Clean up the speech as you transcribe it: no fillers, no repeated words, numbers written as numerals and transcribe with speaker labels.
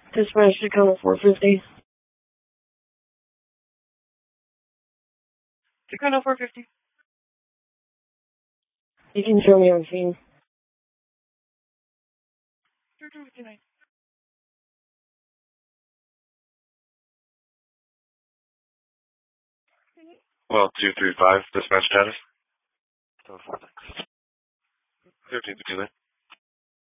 Speaker 1: Dispatch to Colonel 450. To Colonel 450. You can show me on scene. 1359.
Speaker 2: Well, 235, dispatch status. 1359.